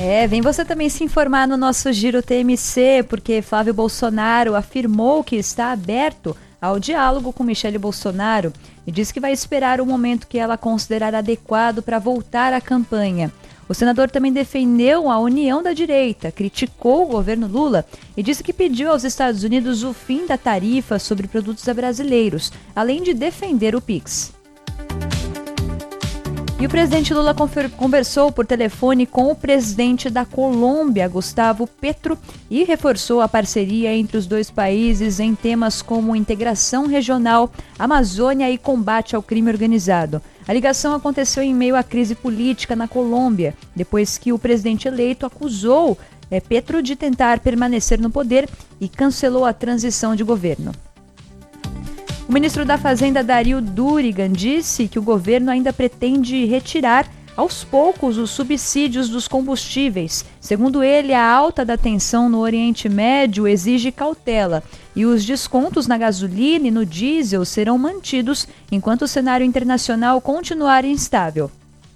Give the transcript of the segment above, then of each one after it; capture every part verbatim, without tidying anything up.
É, vem você também se informar no nosso Giro T M C, porque Flávio Bolsonaro afirmou que está aberto ao diálogo com Michele Bolsonaro e disse que vai esperar o momento que ela considerar adequado para voltar à campanha. O senador também defendeu a união da direita, criticou o governo Lula e disse que pediu aos Estados Unidos o fim da tarifa sobre produtos brasileiros, além de defender o Pix. E o presidente Lula conversou por telefone com o presidente da Colômbia, Gustavo Petro, e reforçou a parceria entre os dois países em temas como integração regional, Amazônia e combate ao crime organizado. A ligação aconteceu em meio à crise política na Colômbia, depois que o presidente eleito acusou é, Petro de tentar permanecer no poder e cancelou a transição de governo. O ministro da Fazenda, Dario Durigan, disse que o governo ainda pretende retirar aos poucos os subsídios dos combustíveis. Segundo ele, a alta da tensão no Oriente Médio exige cautela e os descontos na gasolina e no diesel serão mantidos enquanto o cenário internacional continuar instável.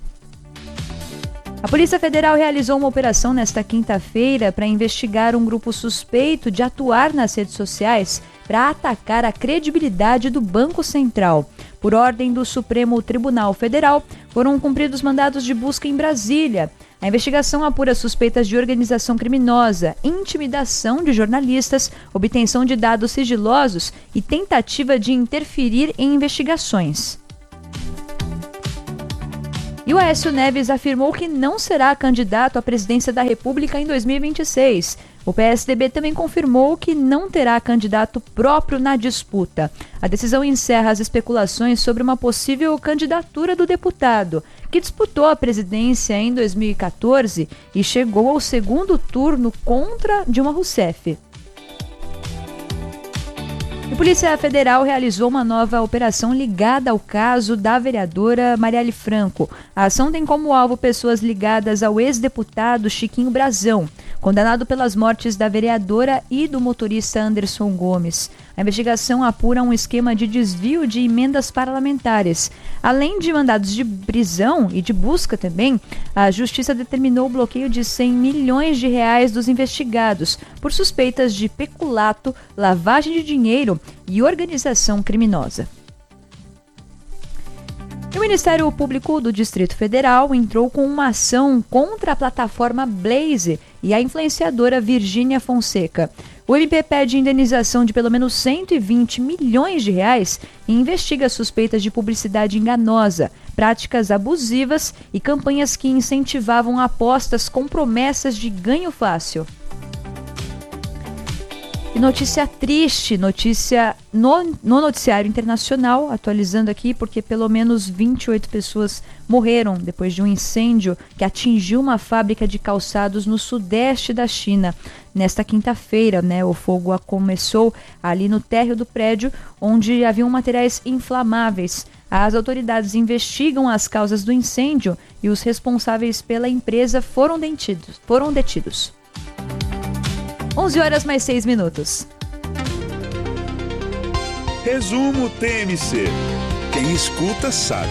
A Polícia Federal realizou uma operação nesta quinta-feira para investigar um grupo suspeito de atuar nas redes sociais para atacar a credibilidade do Banco Central. Por ordem do Supremo Tribunal Federal, foram cumpridos mandados de busca em Brasília. A investigação apura suspeitas de organização criminosa, intimidação de jornalistas, obtenção de dados sigilosos e tentativa de interferir em investigações. E o Aécio Neves afirmou que não será candidato à presidência da República em dois mil e vinte e seis. O P S D B também confirmou que não terá candidato próprio na disputa. A decisão encerra as especulações sobre uma possível candidatura do deputado, que disputou a presidência em dois mil e catorze e chegou ao segundo turno contra Dilma Rousseff. A Polícia Federal realizou uma nova operação ligada ao caso da vereadora Marielle Franco. A ação tem como alvo pessoas ligadas ao ex-deputado Chiquinho Brazão, condenado pelas mortes da vereadora e do motorista Anderson Gomes. A investigação apura um esquema de desvio de emendas parlamentares. Além de mandados de prisão e de busca também, a Justiça determinou o bloqueio de cem milhões de reais dos investigados por suspeitas de peculato, lavagem de dinheiro e organização criminosa. O Ministério Público do Distrito Federal entrou com uma ação contra a plataforma Blaze e a influenciadora Virgínia Fonseca. O M P pede indenização de pelo menos cento e vinte milhões de reais e investiga suspeitas de publicidade enganosa, práticas abusivas e campanhas que incentivavam apostas com promessas de ganho fácil. E notícia triste, notícia no, no noticiário internacional, atualizando aqui, porque pelo menos vinte e oito pessoas morreram depois de um incêndio que atingiu uma fábrica de calçados no sudeste da China. Nesta quinta-feira, né, o fogo começou ali no térreo do prédio, onde haviam materiais inflamáveis. As autoridades investigam as causas do incêndio e os responsáveis pela empresa foram detidos. Foram detidos. onze horas mais seis minutos. Resumo T M C. Quem escuta sabe.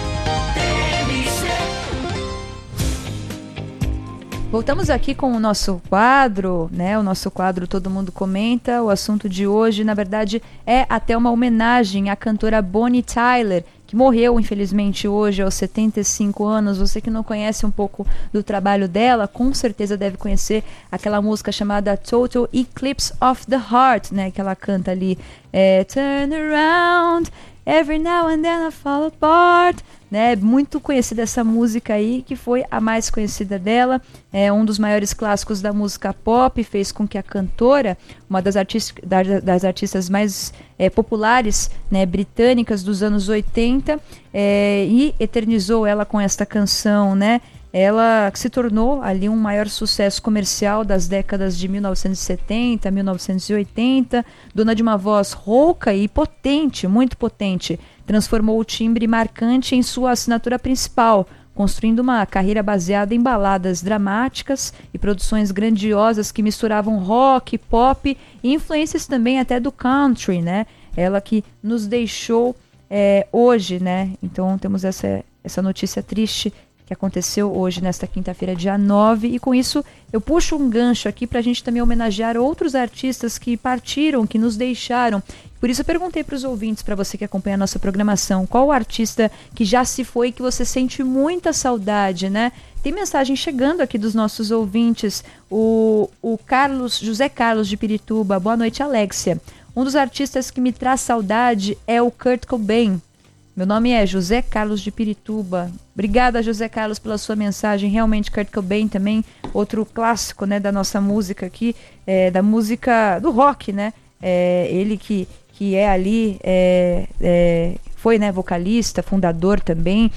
Voltamos aqui com o nosso quadro, né? O nosso quadro Todo Mundo Comenta. O assunto de hoje, na verdade, é até uma homenagem à cantora Bonnie Tyler, que morreu, infelizmente, hoje aos setenta e cinco anos. Você que não conhece um pouco do trabalho dela, com certeza deve conhecer aquela música chamada Total Eclipse of the Heart, né? Que ela canta ali, é, Turn around, every now and then I fall apart, né? Muito conhecida essa música aí, que foi a mais conhecida dela, é um dos maiores clássicos da música pop, fez com que a cantora, uma das, artis- das artistas mais é, populares, né, britânicas dos anos oitenta, é, e eternizou ela com esta canção, né? Ela se tornou ali um maior sucesso comercial das décadas de mil novecentos e setenta, mil novecentos e oitenta, dona de uma voz rouca e potente, muito potente, transformou o timbre marcante em sua assinatura principal, construindo uma carreira baseada em baladas dramáticas e produções grandiosas que misturavam rock, pop e influências também até do country, né? Ela que nos deixou é, hoje, né? Então temos essa, essa notícia triste que aconteceu hoje, nesta quinta-feira, dia nove, e com isso eu puxo um gancho aqui para a gente também homenagear outros artistas que partiram, que nos deixaram. Por isso eu perguntei para os ouvintes, para você que acompanha a nossa programação, qual o artista que já se foi, que você sente muita saudade, né? Tem mensagem chegando aqui dos nossos ouvintes, o, o Carlos, José Carlos de Pirituba. Boa noite, Alexia. Um dos artistas que me traz saudade é o Kurt Cobain. Meu nome é José Carlos de Pirituba. Obrigada, José Carlos, pela sua mensagem. Realmente, Kurt Cobain também, outro clássico, né, da nossa música aqui, é, da música do rock, né? É, ele que, que é ali, é, é, foi, né, vocalista, fundador também,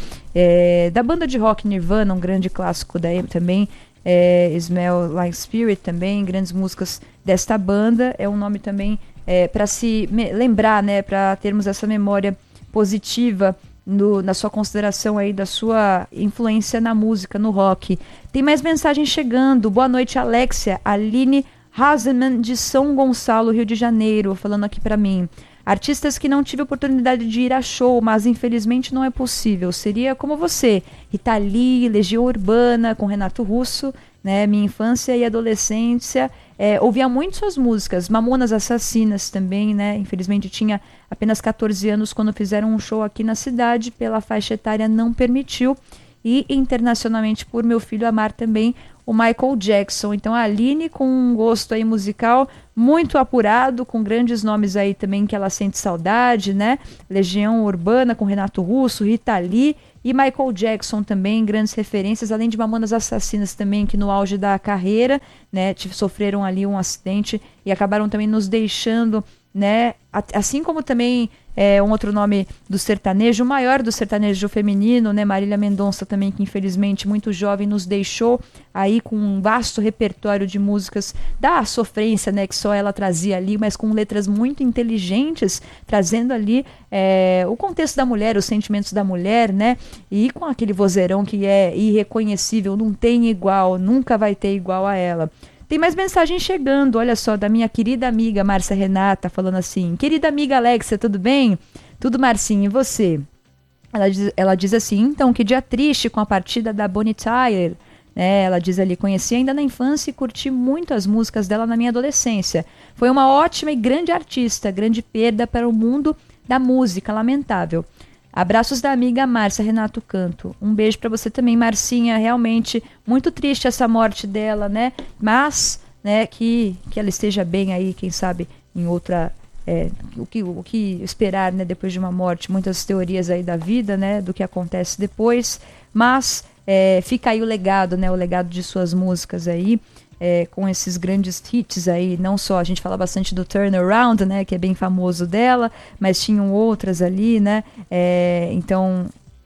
é, da banda de rock Nirvana, um grande clássico daí também, é, Smell Like Spirit também, grandes músicas desta banda. É um nome também é, para se me- lembrar, né, para termos essa memória positiva no, na sua consideração aí da sua influência na música, no rock. Tem mais mensagem chegando. Boa noite, Alexia. Aline Haseman de São Gonçalo, Rio de Janeiro, falando aqui para mim. Artistas que não tive oportunidade de ir a show, mas infelizmente não é possível. Seria como você, Rita Lee, Legião Urbana, com Renato Russo, né? Minha infância e adolescência, é, ouvia muito suas músicas. Mamonas Assassinas também, né? Infelizmente tinha apenas catorze anos quando fizeram um show aqui na cidade, pela faixa etária não permitiu. E internacionalmente por meu filho amar também o Michael Jackson. Então a Aline, com um gosto aí musical muito apurado, com grandes nomes aí também que ela sente saudade, né? Legião Urbana com Renato Russo, Rita Lee e Michael Jackson também, grandes referências, além de Mamonas Assassinas também, que no auge da carreira, né, sofreram ali um acidente e acabaram também nos deixando, né, assim como também é, um outro nome do sertanejo, o maior do sertanejo feminino, né, Marília Mendonça também, que infelizmente muito jovem nos deixou aí com um vasto repertório de músicas da sofrência, né, que só ela trazia ali, mas com letras muito inteligentes, trazendo ali é, o contexto da mulher, os sentimentos da mulher, né, e com aquele vozeirão que é irreconhecível, não tem igual, nunca vai ter igual a ela. Tem mais mensagem chegando, olha só, da minha querida amiga Márcia Renata, falando assim: querida amiga Alexia, tudo bem? Tudo, Marcinha, e você? Ela diz, ela diz assim: então, que dia triste com a partida da Bonnie Tyler. É, ela diz ali: conheci ainda na infância e curti muito as músicas dela na minha adolescência. Foi uma ótima e grande artista, grande perda para o mundo da música, lamentável. Abraços da amiga Márcia Renato Canto. Um beijo para você também, Marcinha. Realmente muito triste essa morte dela, né? Mas, né, que, que ela esteja bem aí, quem sabe, em outra... É, o, que, o que esperar, né, depois de uma morte. Muitas teorias aí da vida, né, do que acontece depois. Mas é, fica aí o legado, né, o legado de suas músicas aí. É, com esses grandes hits aí, não só, a gente fala bastante do Turnaround, né, que é bem famoso dela, mas tinham outras ali, né, é, então,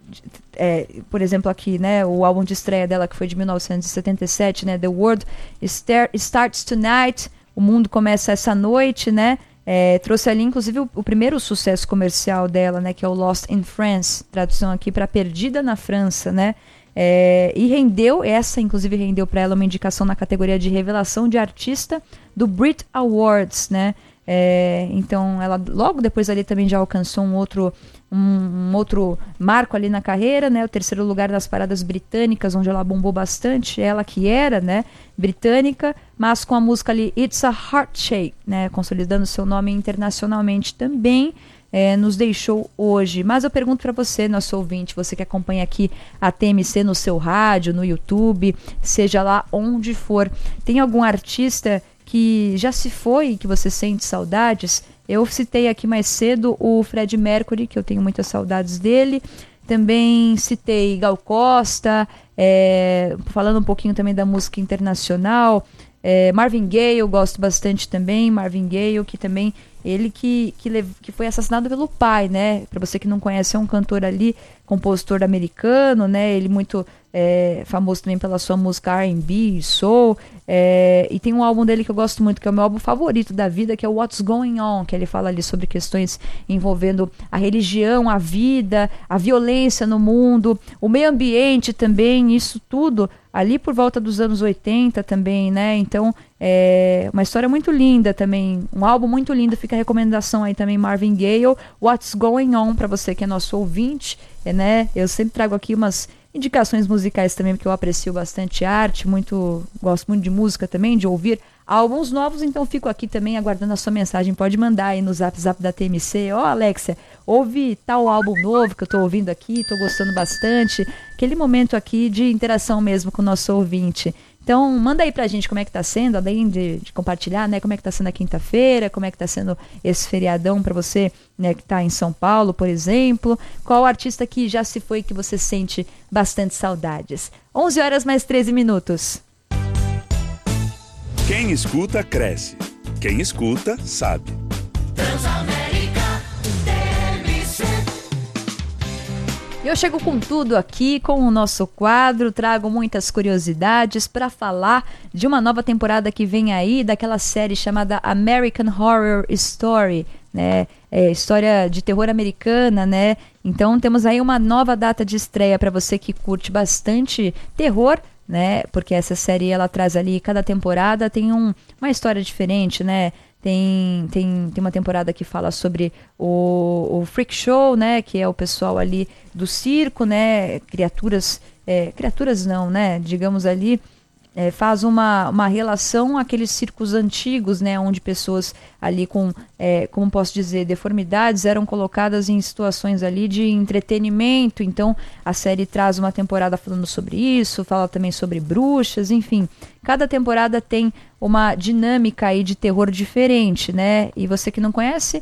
é, por exemplo aqui, né, o álbum de estreia dela, que foi de mil novecentos e setenta e sete, né, The World Starts Tonight, O Mundo Começa Essa Noite, né, é, trouxe ali inclusive o, o primeiro sucesso comercial dela, né, que é o Lost in France, tradução aqui para Perdida na França, né. É, e rendeu, essa inclusive rendeu para ela uma indicação na categoria de revelação de artista do Brit Awards, né? É, então ela logo depois ali também já alcançou um outro, um, um outro marco ali na carreira, né? O terceiro lugar nas paradas britânicas, onde ela bombou bastante, ela que era, né, britânica, mas com a música ali It's a Heart Shake, né? Consolidando seu nome internacionalmente também. É, nos deixou hoje. Mas eu pergunto para você, nosso ouvinte, você que acompanha aqui a T M C no seu rádio, no YouTube, seja lá onde for, tem algum artista que já se foi, que você sente saudades? Eu citei aqui mais cedo o Freddie Mercury, que eu tenho muitas saudades dele. Também citei Gal Costa, é, falando um pouquinho também da música internacional. É, Marvin Gaye, eu gosto bastante também. Marvin Gaye, que também, ele que, que, lev- que foi assassinado pelo pai, né? Para você que não conhece, é um cantor ali, compositor americano, né? Ele muito é, famoso também pela sua música R and B, soul. É, e tem um álbum dele que eu gosto muito, que é o meu álbum favorito da vida, que é o What's Going On, que ele fala ali sobre questões envolvendo a religião, a vida, a violência no mundo, o meio ambiente também, isso tudo ali por volta dos anos oitenta também, né? Então, é uma história muito linda também, um álbum muito lindo, fica a recomendação aí também, Marvin Gaye, What's Going On, para você que é nosso ouvinte, é, né? Eu sempre trago aqui umas indicações musicais também, porque eu aprecio bastante arte, muito, gosto muito de música também, de ouvir álbuns novos, então fico aqui também aguardando a sua mensagem. Pode mandar aí no zap zap da T M C. Ó, oh, Alexia, ouve tal álbum novo que eu tô ouvindo aqui, tô gostando bastante. Aquele momento aqui de interação mesmo com o nosso ouvinte. Então, manda aí pra gente como é que tá sendo, além de, de compartilhar, né, como é que tá sendo a quinta-feira, como é que tá sendo esse feriadão pra você, né, que tá em São Paulo, por exemplo. Qual artista que já se foi que você sente bastante saudades? onze horas mais treze minutos. Quem escuta, cresce. Quem escuta, sabe. Transamérica T M C. Eu chego com tudo aqui, com o nosso quadro, trago muitas curiosidades para falar de uma nova temporada que vem aí, daquela série chamada American Horror Story, né? É, história de terror americana, né? Então temos aí uma nova data de estreia para você que curte bastante terror, né? Porque essa série ela traz ali, cada temporada tem um, uma história diferente, né? Tem, tem, tem uma temporada que fala sobre o, o Freak Show, né? Que é o pessoal ali do circo, né? Criaturas, é, criaturas não, né? Digamos ali, é, faz uma, uma relação àqueles circos antigos, né? Onde pessoas ali com, é, como posso dizer, deformidades eram colocadas em situações ali de entretenimento. Então a série traz uma temporada falando sobre isso, fala também sobre bruxas, enfim. Cada temporada tem uma dinâmica aí de terror diferente, né? E você que não conhece,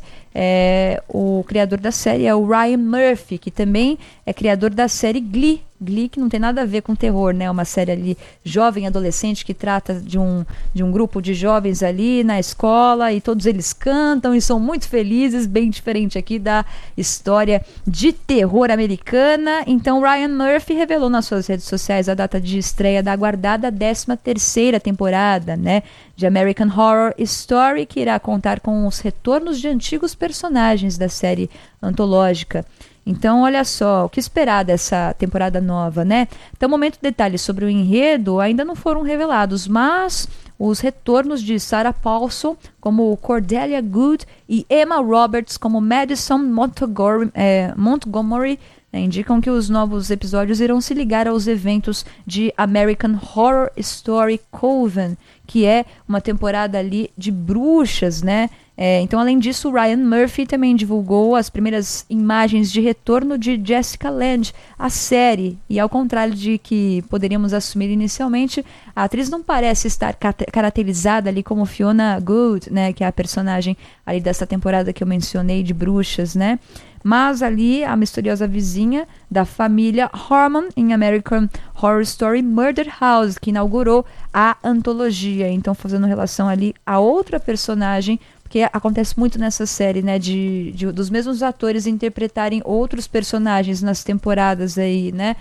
é, o criador da série é o Ryan Murphy, que também é criador da série Glee. Glee, que não tem nada a ver com terror, né? Uma série ali jovem, adolescente, que trata de um, de um grupo de jovens ali na escola e todos eles cantam e são muito felizes, bem diferente aqui da história de terror americana. Então Ryan Murphy revelou nas suas redes sociais a data de estreia da aguardada décima terceira temporada, né, de American Horror Story, que irá contar com os retornos de antigos personagens da série antológica. Então, olha só, o que esperar dessa temporada nova, né? Até o momento, detalhes sobre o enredo ainda não foram revelados, mas os retornos de Sarah Paulson como Cordelia Good e Emma Roberts como Madison Montgomery, é, Montgomery né, indicam que os novos episódios irão se ligar aos eventos de American Horror Story Coven, que é uma temporada ali de bruxas, né? É, então, além disso, o Ryan Murphy também divulgou as primeiras imagens de retorno de Jessica Lange, a série. E ao contrário de que poderíamos assumir inicialmente, a atriz não parece estar caracterizada ali como Fiona Good, né, que é a personagem ali dessa temporada que eu mencionei de bruxas, né? Mas ali a misteriosa vizinha da família Harmon em American Horror Story Murder House, que inaugurou a antologia. Então, fazendo relação ali a outra personagem, porque acontece muito nessa série, né, de, de, dos mesmos atores interpretarem outros personagens nas temporadas aí, né?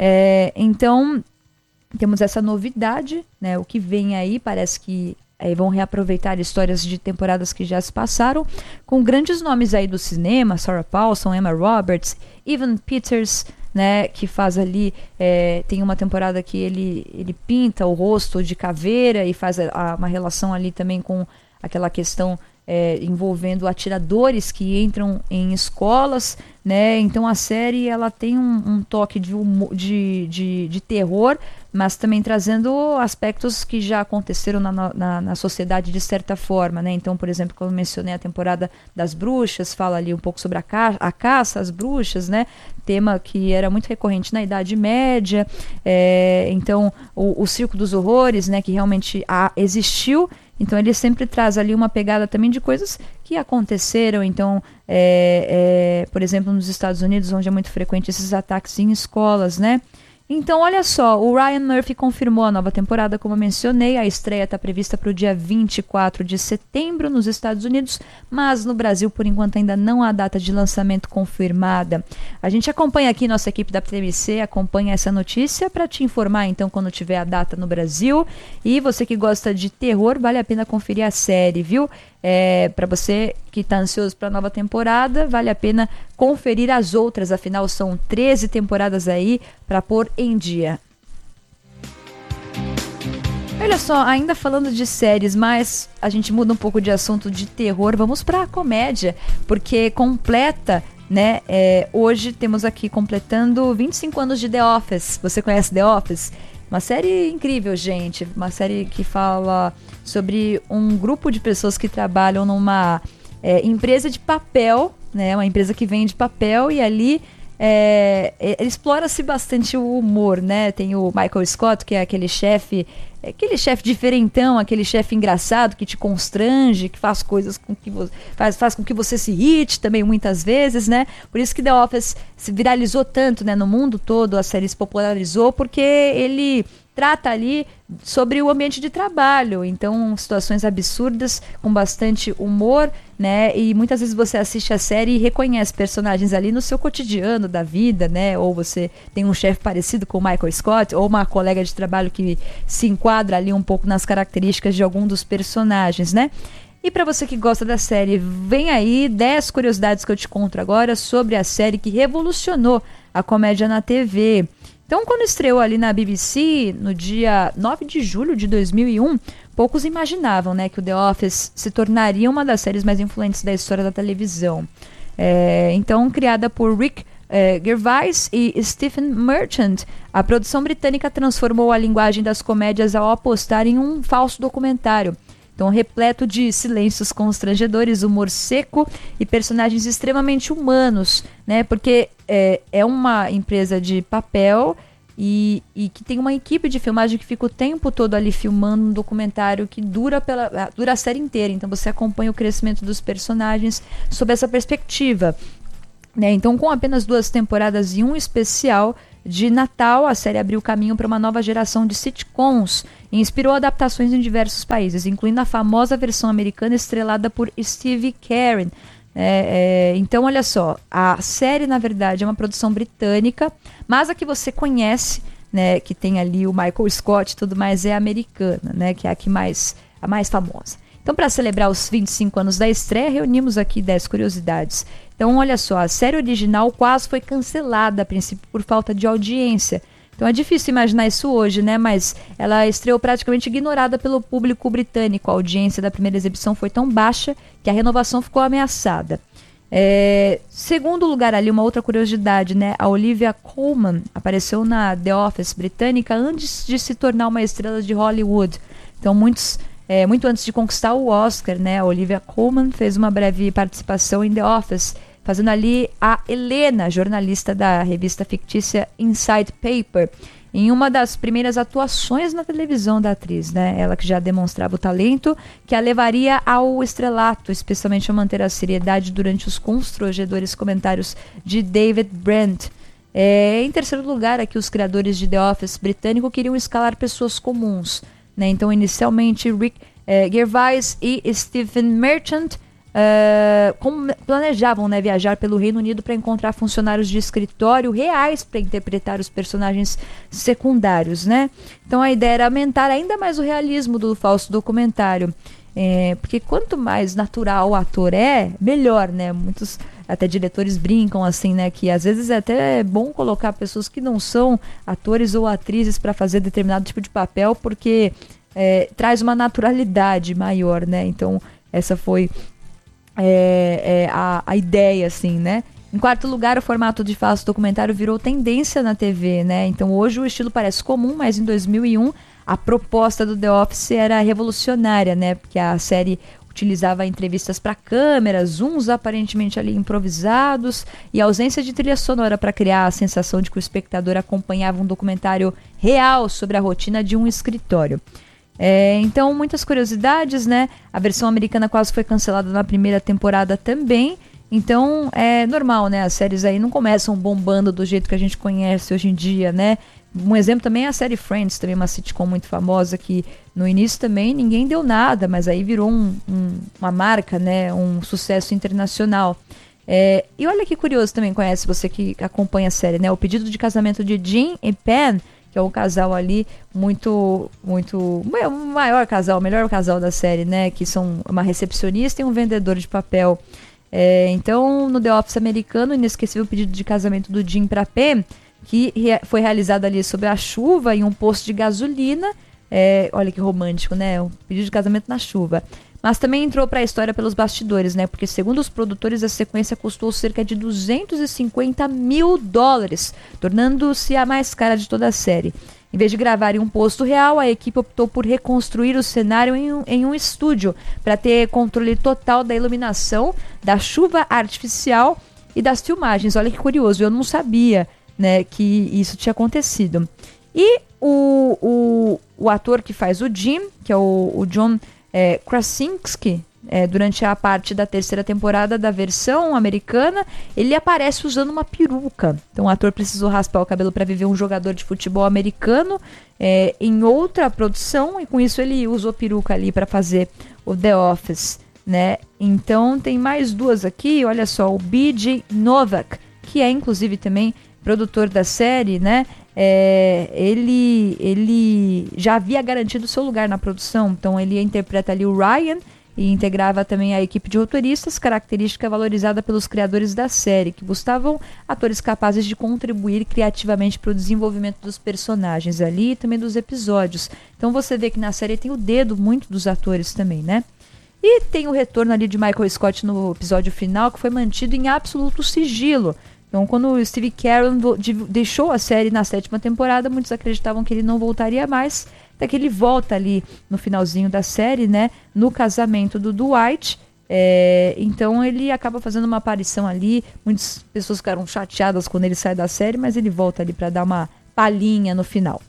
É, então, temos essa novidade, né? O que vem aí, parece que é, vão reaproveitar histórias de temporadas que já se passaram, com grandes nomes aí do cinema, Sarah Paulson, Emma Roberts, Evan Peters, né, que faz ali, é, tem uma temporada que ele, ele pinta o rosto de caveira e faz a, a, uma relação ali também com aquela questão É, envolvendo atiradores que entram em escolas, né? Então a série ela tem um, um toque de, de, de, de terror, mas também trazendo aspectos que já aconteceram na, na, na sociedade de certa forma, né? Então, por exemplo, quando eu mencionei a temporada das bruxas, fala ali um pouco sobre a, ca a caça às bruxas, né? Tema que era muito recorrente na Idade Média. É, então, o, o Circo dos Horrores, né? Que realmente a, existiu. Então ele sempre traz ali uma pegada também de coisas que aconteceram. Então, é, é, por exemplo, nos Estados Unidos, onde é muito frequente esses ataques em escolas, né? Então, olha só, o Ryan Murphy confirmou a nova temporada, como eu mencionei. A estreia está prevista para o dia vinte e quatro de setembro nos Estados Unidos, mas no Brasil, por enquanto, ainda não há data de lançamento confirmada. A gente acompanha aqui, nossa equipe da T M C acompanha essa notícia para te informar, então, quando tiver a data no Brasil. E você que gosta de terror, vale a pena conferir a série, viu? É, para você que está ansioso para a nova temporada, vale a pena conferir as outras, afinal são treze temporadas aí para pôr em dia. Olha só, ainda falando de séries, mas a gente muda um pouco de assunto de terror, vamos para a comédia, porque completa, né? É, hoje temos aqui completando vinte e cinco anos de The Office. Você conhece The Office? Uma série incrível, gente. Uma série que fala sobre um grupo de pessoas que trabalham numa é, empresa de papel, né? Uma empresa que vende papel e ali é, é, explora-se bastante o humor, né? Tem o Michael Scott, que é aquele chefe, aquele chefe diferentão, aquele chefe engraçado que te constrange, que faz coisas com que você faz, faz com que você se irrite também muitas vezes, né? Por isso que The Office se viralizou tanto, né? No mundo todo a série se popularizou porque ele trata ali sobre o ambiente de trabalho, então situações absurdas com bastante humor, né? E muitas vezes você assiste a série e reconhece personagens ali no seu cotidiano da vida, né? Ou você tem um chefe parecido com o Michael Scott, ou uma colega de trabalho que se enquadra ali um pouco nas características de algum dos personagens, né? E para você que gosta da série, vem aí dez curiosidades que eu te conto agora sobre a série que revolucionou a comédia na T V. Então, quando estreou ali na B B C, no dia nove de julho de dois mil e um, poucos imaginavam, né, que o The Office se tornaria uma das séries mais influentes da história da televisão. É, então, criada por Rick é, Gervais e Stephen Merchant, a produção britânica transformou a linguagem das comédias ao apostar em um falso documentário. Então, repleto de silêncios constrangedores, humor seco e personagens extremamente humanos, né? Porque é, é uma empresa de papel e, e que tem uma equipe de filmagem que fica o tempo todo ali filmando um documentário que dura, pela, dura a série inteira. Então, você acompanha o crescimento dos personagens sob essa perspectiva, né? Então, com apenas duas temporadas e um especial de Natal, a série abriu caminho para uma nova geração de sitcoms e inspirou adaptações em diversos países, incluindo a famosa versão americana estrelada por Steve Carell. É, é, então, olha só, a série, na verdade, é uma produção britânica, mas a que você conhece, né, que tem ali o Michael Scott e tudo mais, é americana, né, que é a, que mais, a mais famosa. Então, para celebrar os vinte e cinco anos da estreia, reunimos aqui dez curiosidades. Então, olha só, a série original quase foi cancelada a princípio por falta de audiência. Então, é difícil imaginar isso hoje, né? Mas ela estreou praticamente ignorada pelo público britânico. A audiência da primeira exibição foi tão baixa que a renovação ficou ameaçada. É, segundo lugar ali, uma outra curiosidade, né? A Olivia Colman apareceu na The Office britânica antes de se tornar uma estrela de Hollywood. Então, muitos... É, muito antes de conquistar o Oscar, né, a Olivia Colman fez uma breve participação em The Office, fazendo ali a Helena, jornalista da revista fictícia Inside Paper, em uma das primeiras atuações na televisão da atriz, né, ela que já demonstrava o talento que a levaria ao estrelato, especialmente a manter a seriedade durante os constrangedores comentários de David Brent. É, em terceiro lugar, aqui os criadores de The Office britânico queriam escalar pessoas comuns, né? Então, inicialmente, Rick eh, Gervais e Stephen Merchant eh, planejavam, né, viajar pelo Reino Unido para encontrar funcionários de escritório reais para interpretar os personagens secundários, né? Então, a ideia era aumentar ainda mais o realismo do falso documentário. É, porque quanto mais natural o ator é, melhor, né? Muitos até diretores brincam assim, né? Que às vezes é até bom colocar pessoas que não são atores ou atrizes para fazer determinado tipo de papel, porque é, traz uma naturalidade maior, né? Então essa foi é, é, a, a ideia, assim, né? Em quarto lugar, o formato de falso documentário virou tendência na T V, né? Então hoje o estilo parece comum, mas em dois mil e um a proposta do The Office era revolucionária, né? Porque a série utilizava entrevistas para câmera, zooms aparentemente ali improvisados e a ausência de trilha sonora para criar a sensação de que o espectador acompanhava um documentário real sobre a rotina de um escritório. É, então, muitas curiosidades, né? A versão americana quase foi cancelada na primeira temporada também. Então, é normal, né? As séries aí não começam bombando do jeito que a gente conhece hoje em dia, né? Um exemplo também é a série Friends, também uma sitcom muito famosa que no início também ninguém deu nada, mas aí virou um, um, uma marca, né, um sucesso internacional. É, e olha que curioso também, conhece você que acompanha a série, né, o pedido de casamento de Jim e Pam, que é um casal ali muito, muito, o maior casal, o melhor casal da série, né, que são uma recepcionista e um vendedor de papel. É, então, no The Office americano, inesquecível pedido de casamento do Jim para Pam, que foi realizado ali sob a chuva em um posto de gasolina. É, olha que romântico, né? Um pedido de casamento na chuva. mas também entrou para a história pelos bastidores, né? Porque segundo os produtores, a sequência custou cerca de duzentos e cinquenta mil dólares, tornando-se a mais cara de toda a série. Em vez de gravar em um posto real, a equipe optou por reconstruir o cenário em um, em um estúdio, para ter controle total da iluminação, da chuva artificial e das filmagens. Olha que curioso, eu não sabia, né, que isso tinha acontecido. E o, o, o ator que faz o Jim, que é o, o John é, Krasinski, é, durante a parte da terceira temporada da versão americana, ele aparece usando uma peruca. Então o ator precisou raspar o cabelo para viver um jogador de futebol americano é, em outra produção, e com isso ele usou peruca ali para fazer o The Office, né? Então tem mais duas aqui, olha só, o B J Novak, que é inclusive também produtor da série, né? É, ele, ele já havia garantido seu lugar na produção, então ele interpreta ali o Ryan e integrava também a equipe de roteiristas, característica valorizada pelos criadores da série, que buscavam atores capazes de contribuir criativamente para o desenvolvimento dos personagens ali e também dos episódios. Então você vê que na série tem o dedo muito dos atores também, né? E tem o retorno ali de Michael Scott no episódio final, que foi mantido em absoluto sigilo. Então, quando o Steve Carell deixou a série na sétima temporada, muitos acreditavam que ele não voltaria mais, até que ele volta ali no finalzinho da série, né, no casamento do Dwight. É, então ele acaba fazendo uma aparição ali, muitas pessoas ficaram chateadas quando ele sai da série, mas ele volta ali para dar uma palhinha no final.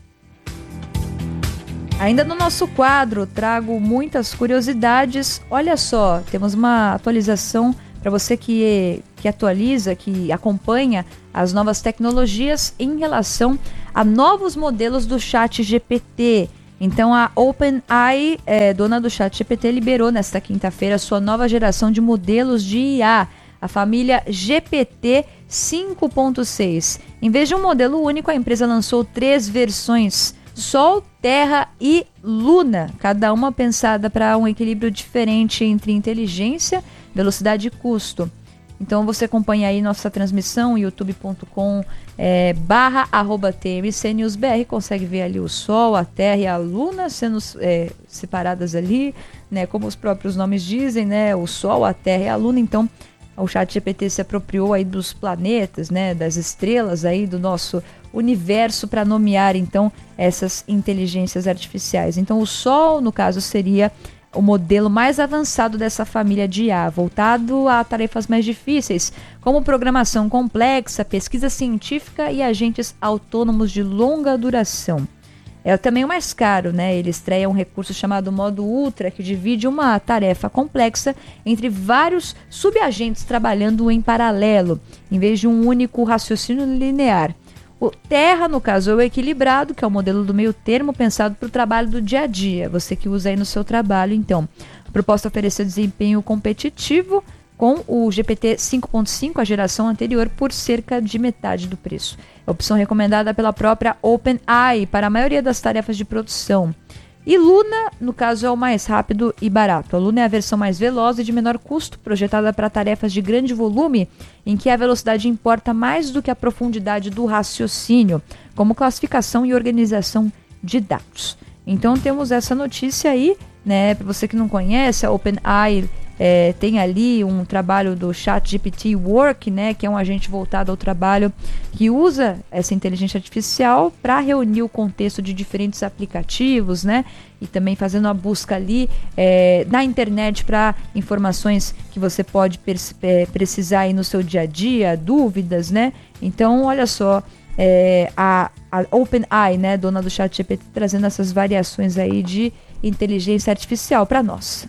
Ainda no nosso quadro, trago muitas curiosidades. Olha só, temos uma atualização para você que, que atualiza, que acompanha as novas tecnologias em relação a novos modelos do Chat G P T. Então a OpenAI, é, dona do Chat G P T, liberou nesta quinta-feira sua nova geração de modelos de I A, a família G P T cinco ponto seis. Em vez de um modelo único, a empresa lançou três versões: Sol, Terra e Luna, cada uma pensada para um equilíbrio diferente entre inteligência, velocidade e custo. Então você acompanha aí nossa transmissão, youtube ponto com é, barra arroba T M C News B R, consegue ver ali o Sol, a Terra e a Luna sendo é, separadas ali, né, como os próprios nomes dizem, né, o Sol, a Terra e a Luna. Então o Chat G P T se apropriou aí dos planetas, né, das estrelas aí do nosso universo para nomear então essas inteligências artificiais. Então o Sol, no caso, seria o modelo mais avançado dessa família de I A, voltado a tarefas mais difíceis, como programação complexa, pesquisa científica e agentes autônomos de longa duração. É também o mais caro, né? Ele estreia um recurso chamado modo Ultra, que divide uma tarefa complexa entre vários subagentes trabalhando em paralelo, em vez de um único raciocínio linear. O Terra, no caso, é o equilibrado, que é o modelo do meio termo pensado para o trabalho do dia a dia, você que usa aí no seu trabalho. Então, a proposta oferece desempenho competitivo com o G P T cinco ponto cinco, a geração anterior, por cerca de metade do preço. É a opção recomendada pela própria OpenAI para a maioria das tarefas de produção. E Luna, no caso, é o mais rápido e barato. A Luna é a versão mais veloz e de menor custo, projetada para tarefas de grande volume, em que a velocidade importa mais do que a profundidade do raciocínio, como classificação e organização de dados. Então temos essa notícia aí, né? Para você que não conhece, a OpenAI é, tem ali um trabalho do Chat G P T Work, né, que é um agente voltado ao trabalho que usa essa inteligência artificial para reunir o contexto de diferentes aplicativos, né, e também fazendo a busca ali é, na internet para informações que você pode é, precisar aí no seu dia a dia, dúvidas, né. Então, olha só, é, a, a OpenAI, né, dona do Chat G P T, trazendo essas variações aí de inteligência artificial para nós.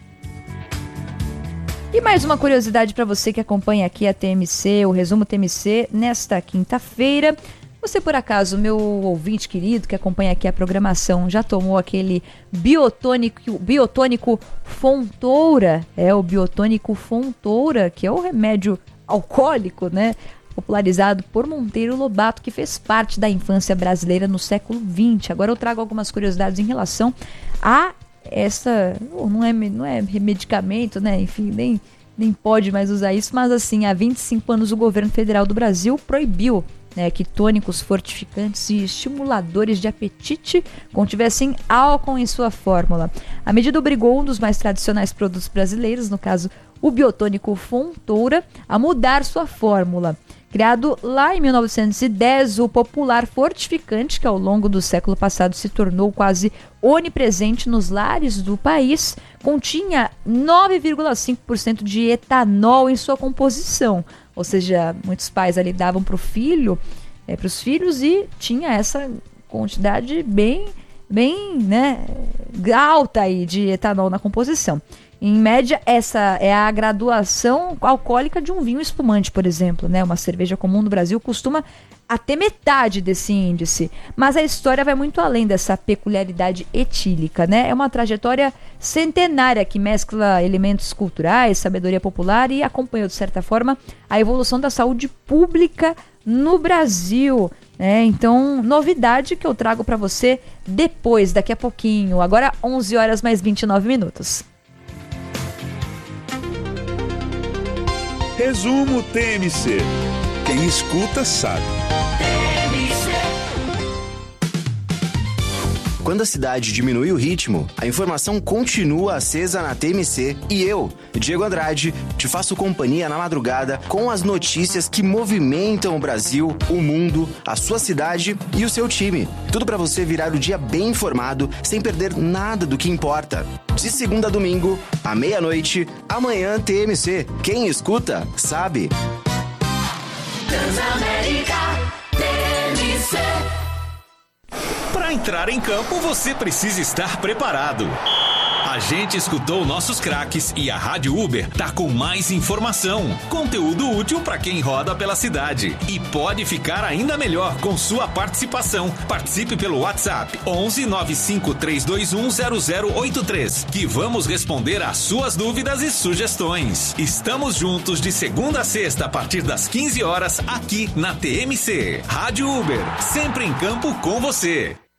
E mais uma curiosidade para você que acompanha aqui a T M C, o Resumo T M C, nesta quinta-feira. Você, por acaso, meu ouvinte querido que acompanha aqui a programação, já tomou aquele biotônico, biotônico Fontoura? É, o biotônico Fontoura, que é o remédio alcoólico, né? Popularizado por Monteiro Lobato, que fez parte da infância brasileira no século vinte. Agora eu trago algumas curiosidades em relação a essa, não é, não é medicamento, né? Enfim, nem, nem pode mais usar isso, mas assim, há vinte e cinco anos o governo federal do Brasil proibiu né, que tônicos fortificantes e estimuladores de apetite contivessem álcool em sua fórmula. A medida obrigou um dos mais tradicionais produtos brasileiros, no caso o biotônico Fontoura, a mudar sua fórmula. Criado lá em mil novecentos e dez, o popular fortificante, que ao longo do século passado se tornou quase onipresente nos lares do país, continha nove vírgula cinco por cento de etanol em sua composição. Ou seja, muitos pais ali davam para o filho, é, para os filhos, e tinha essa quantidade bem, bem, né, alta aí de etanol na composição. Em média, essa é a graduação alcoólica de um vinho espumante, por exemplo, né? Uma cerveja comum no Brasil costuma até metade desse índice. Mas a história vai muito além dessa peculiaridade etílica, né? É uma trajetória centenária que mescla elementos culturais, sabedoria popular e acompanhou, de certa forma, a evolução da saúde pública no Brasil. É, então, novidade que eu trago para você depois, daqui a pouquinho. Agora, onze horas mais vinte e nove minutos. Resumo T M C. Quem escuta sabe. Quando a cidade diminui o ritmo, a informação continua acesa na T M C e eu, Diego Andrade, te faço companhia na madrugada com as notícias que movimentam o Brasil, o mundo, a sua cidade e o seu time. Tudo para você virar o dia bem informado, sem perder nada do que importa. De segunda a domingo, à meia-noite, amanhã T M C. Quem escuta, sabe. Transamérica T M C. Para entrar em campo, você precisa estar preparado. A gente escutou nossos craques e a Rádio Uber tá com mais informação, conteúdo útil para quem roda pela cidade. E pode ficar ainda melhor com sua participação. Participe pelo WhatsApp onze nove cinco três dois um zero zero oito três, que vamos responder às suas dúvidas e sugestões. Estamos juntos de segunda a sexta a partir das quinze horas aqui na T M C. Rádio Uber, sempre em campo com você.